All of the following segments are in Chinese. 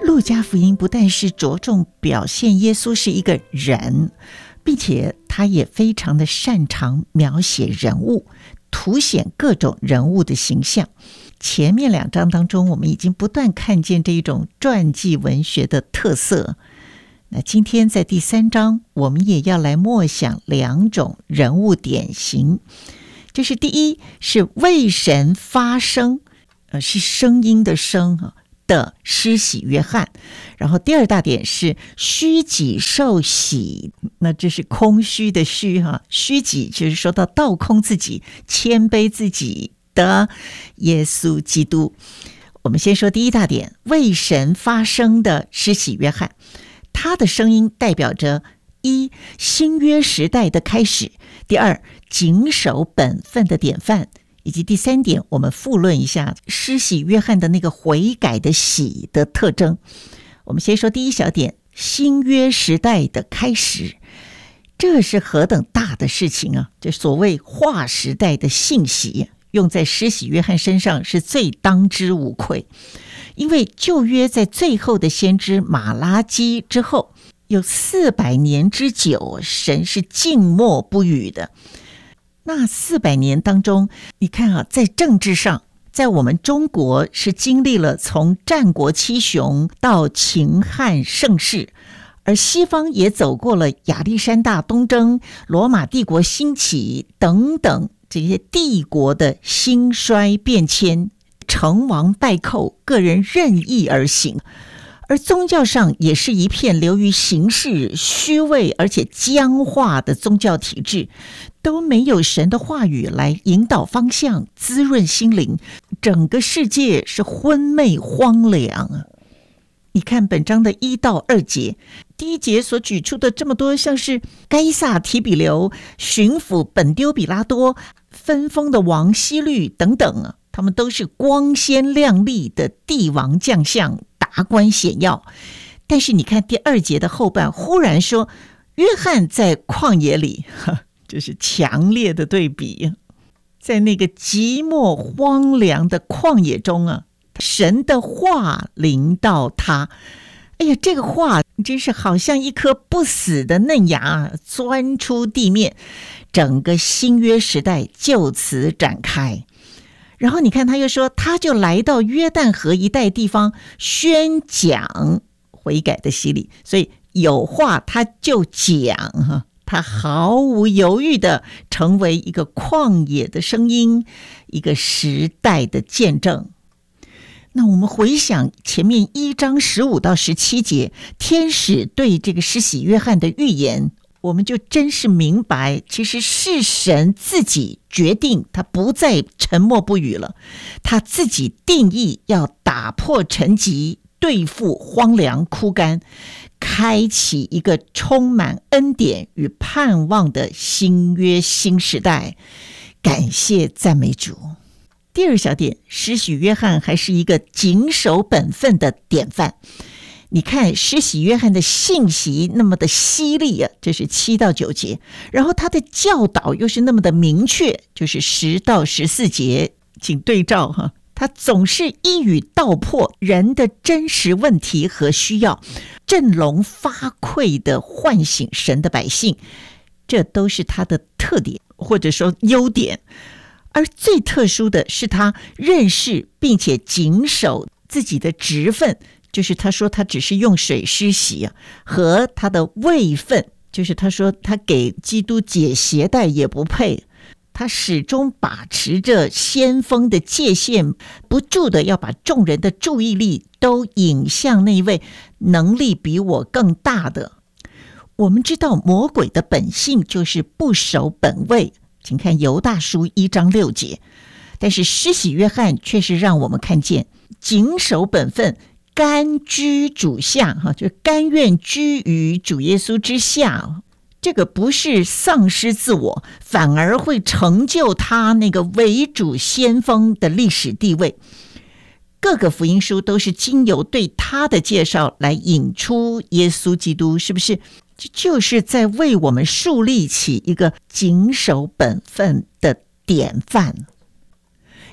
路加福音不但是着重表现耶稣是一个人，并且他也非常的擅长描写人物，凸显各种人物的形象。前面2章当中，我们已经不断看见这一种传记文学的特色。那今天在第3章，我们也要来默想2种人物典型。就是第一是为神发声，是声音的声的施洗约翰。然后第2大点是虚己受洗，那这是空虚的虚虚己就是说到倒空自己，谦卑自己的耶稣基督。我们先说第1大点，为神发声的施洗约翰，他的声音代表着1新约时代的开始，第2谨守本分的典范，以及第3点我们复论一下施洗约翰的那个悔改的喜的特征。我们先说第1小点，新约时代的开始，这是何等大的事情啊！这所谓划时代的信息用在施洗约翰身上是最当之无愧，因为旧约在最后的先知马拉基之后有400年之久，神是静默不语的。那400年当中，你看在政治上，在我们中国是经历了从战国七雄到秦汉盛世，而西方也走过了亚历山大东征、罗马帝国兴起等等这些帝国的兴衰变迁，成王败寇，个人任意而行。而宗教上也是一片流于形式、虚伪而且僵化的宗教体制，都没有神的话语来引导方向、滋润心灵，整个世界是昏昧荒凉啊！你看本章的1到2节，第1节所举出的这么多，像是该撒提比留、巡抚本丢比拉多、分封的王希律等等啊，他们都是光鲜亮丽的帝王将相、达官显要。但是你看第2节的后半，忽然说约翰在旷野里，这是强烈的对比。在那个寂寞荒凉的旷野中啊，神的话临到他，哎呀，这个话真是好像一颗不死的嫩芽钻出地面，整个新约时代就此展开。然后你看他又说，他就来到约旦河一带地方宣讲悔改的洗礼，所以有话他就讲，他毫无犹豫的成为一个旷野的声音，一个时代的见证。那我们回想前面1章15到17节，天使对这个施洗约翰的预言，我们就真是明白，其实是神自己决定他不再沉默不语了，他自己定义要打破沉寂，对付荒凉枯干，开启一个充满恩典与盼望的新约新时代。感谢赞美主。第2小点，施洗约翰还是一个谨守本分的典范。你看施洗约翰的信息那么的犀利啊，这是7到9节，然后他的教导又是那么的明确，就是10到14节，请对照他总是一语道破人的真实问题和需要，振聋发聩的唤醒神的百姓，这都是他的特点或者说优点。而最特殊的是他认识并且谨守自己的职分，就是他说他只是用水施洗和他的位分，就是他说他给基督解鞋带也不配，他始终把持着先锋的界限，不住的要把众人的注意力都引向那一位能力比我更大的。我们知道魔鬼的本性就是不守本位，请看犹大书1章6节，但是施洗约翰却是让我们看见谨守本分，甘居主下，就甘愿居于主耶稣之下。这个不是丧失自我，反而会成就他那个为主先锋的历史地位。各个福音书都是经由对他的介绍来引出耶稣基督，是不是？这就是在为我们树立起一个谨守本分的典范。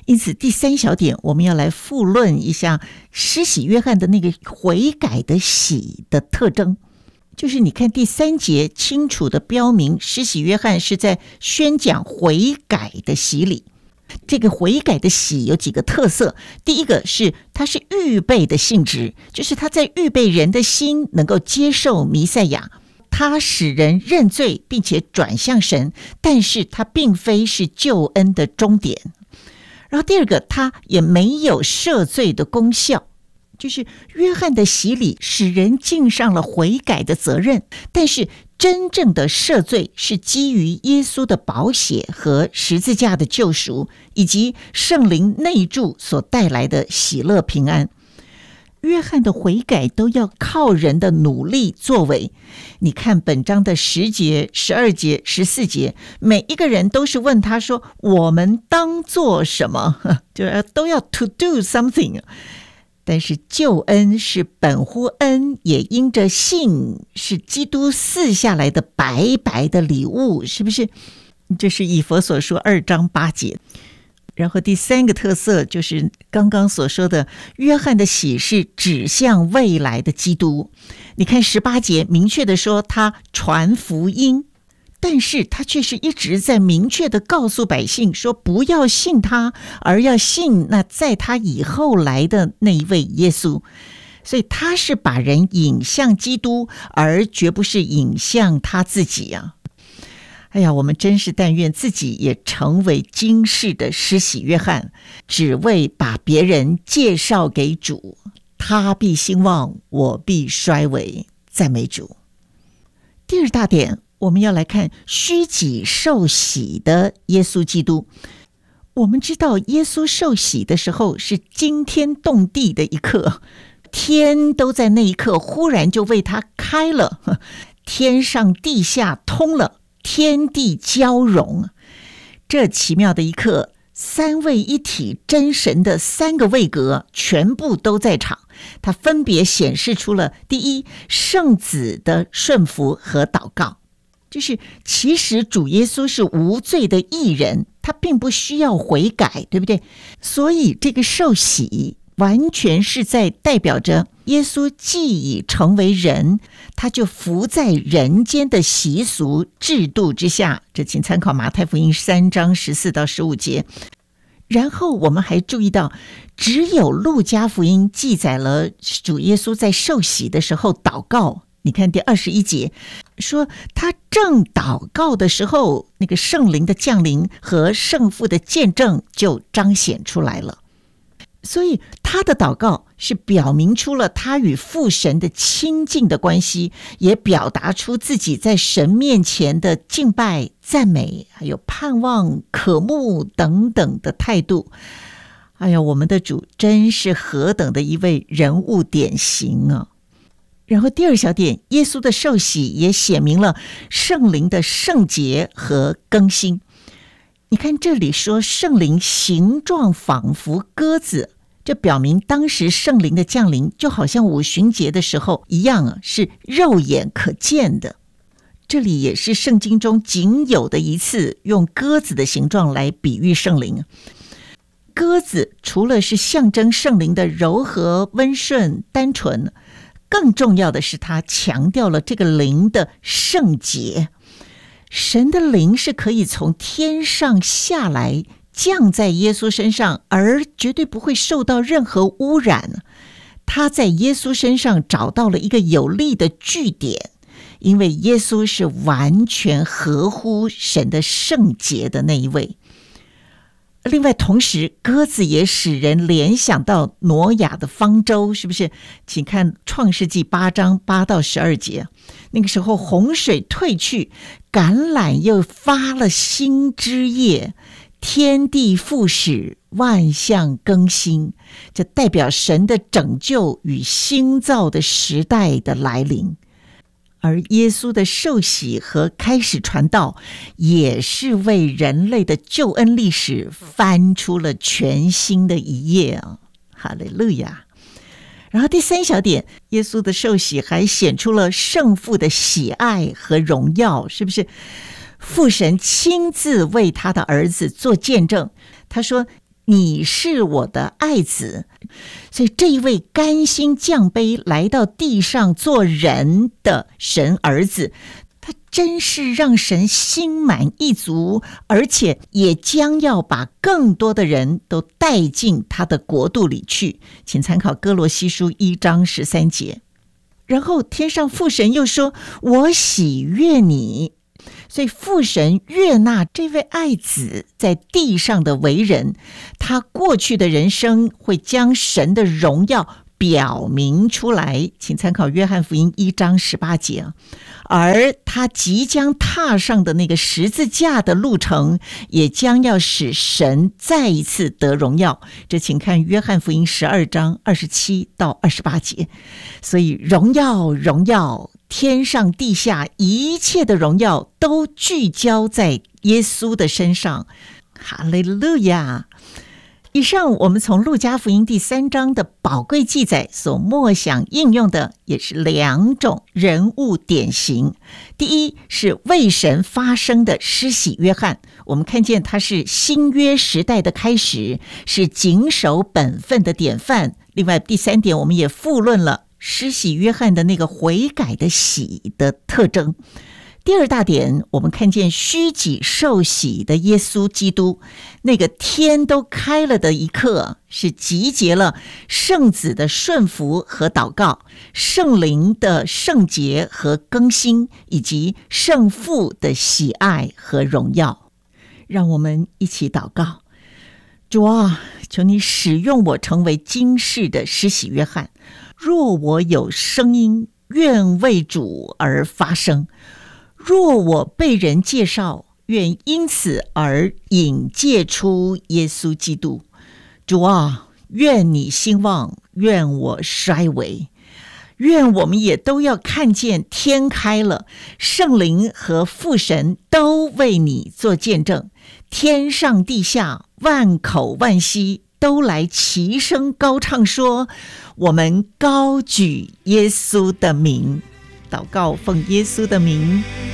因此第三小点我们要来复论一下施洗约翰的那个悔改的洗的特征，就是你看第3节清楚的标明施洗约翰是在宣讲悔改的洗礼。这个悔改的洗有几个特色，第一个是它是预备的性质，就是它在预备人的心能够接受弥赛亚，它使人认罪并且转向神，但是它并非是救恩的终点。然后第二个，它也没有赦罪的功效，就是约翰的洗礼使人尽上了悔改的责任，但是真正的赦罪是基于耶稣的宝血和十字架的救赎，以及圣灵内住所带来的喜乐平安。约翰的悔改都要靠人的努力作为。你看本章的10节、12节、14节，每一个人都是问他说，我们当做什么？都要 to do something。但是救恩是本乎恩，也因着信，是基督赐下来的白白的礼物，是不是？这是以弗所书2章8节。然后第3个特色就是刚刚所说的，约翰的洗是指向未来的基督。你看18节明确的说他传福音，但是他却是一直在明确的告诉百姓说，不要信他，而要信那在他以后来的那一位耶稣。所以他是把人引向基督，而绝不是引向他自己啊。哎呀，我们真是但愿自己也成为今世的施洗约翰，只为把别人介绍给主，他必兴旺，我必衰微，赞美主。第2大点，我们要来看虚己受洗的耶稣基督。我们知道耶稣受洗的时候是惊天动地的一刻，天都在那一刻忽然就为他开了，天上地下通了，天地交融。这奇妙的一刻，三位一体真神的3个位格全部都在场，它分别显示出了第一，圣子的顺服和祷告，就是其实主耶稣是无罪的义人，他并不需要悔改，对不对？所以这个受洗完全是在代表着耶稣既已成为人，他就服在人间的习俗制度之下。这请参考马太福音3章14到15节。然后我们还注意到，只有路加福音记载了主耶稣在受洗的时候祷告。你看第21节说，他正祷告的时候，那个圣灵的降临和圣父的见证就彰显出来了。所以他的祷告是表明出了他与父神的亲近的关系，也表达出自己在神面前的敬拜、赞美，还有盼望、渴慕等等的态度。哎呀，我们的主真是何等的一位人物典型啊！然后第2小点，耶稣的受洗也写明了圣灵的圣洁和更新。你看这里说圣灵形状仿佛鸽子，这表明当时圣灵的降临就好像五旬节的时候一样，是肉眼可见的。这里也是圣经中仅有的一次用鸽子的形状来比喻圣灵。鸽子除了是象征圣灵的柔和、温顺、单纯，更重要的是它强调了这个灵的圣洁。神的灵是可以从天上下来，降在耶稣身上，而绝对不会受到任何污染。他在耶稣身上找到了一个有力的据点，因为耶稣是完全合乎神的圣洁的那一位。另外同时，鸽子也使人联想到挪亚的方舟，是不是？请看创世纪8章8到12节，那个时候洪水退去，橄榄又发了新枝叶，天地复始，万象更新，这代表神的拯救与新造的时代的来临。而耶稣的受洗和开始传道，也是为人类的救恩历史翻出了全新的一页啊！哈利路亚。然后第3小点，耶稣的受洗还显出了圣父的喜爱和荣耀，是不是？父神亲自为他的儿子做见证，他说你是我的爱子。所以这一位甘心降卑来到地上做人的神儿子，他真是让神心满意足，而且也将要把更多的人都带进他的国度里去。请参考哥罗西书1章13节。然后天上父神又说，我喜悦你。所以父神悦纳这位爱子在地上的为人，他过去的人生会将神的荣耀表明出来，请参考约翰福音1章18节。而他即将踏上的那个十字架的路程，也将要使神再一次得荣耀，这请看约翰福音12章27到28节。所以荣耀荣耀，天上地下一切的荣耀都聚焦在耶稣的身上。哈利路亚！以上我们从路加福音第3章的宝贵记载所默想应用的，也是2种人物典型。第一是为神发声的施洗约翰，我们看见他是新约时代的开始，是谨守本分的典范。另外第3点，我们也复论了施洗约翰的那个悔改的洗的特征。第二大点，我们看见虚己受洗的耶稣基督，那个天都开了的一刻，是集结了圣子的顺服和祷告，圣灵的圣洁和更新，以及圣父的喜爱和荣耀。让我们一起祷告。主啊，求你使用我成为今世的施洗约翰，若我有声音，愿为主而发声；若我被人介绍，愿因此而引介出耶稣基督。主啊，愿你兴旺，愿我衰微。愿我们也都要看见天开了，圣灵和父神都为你做见证，天上地下万口万息都来齐声高唱说，我们高举耶稣的名。祷告奉耶稣的名，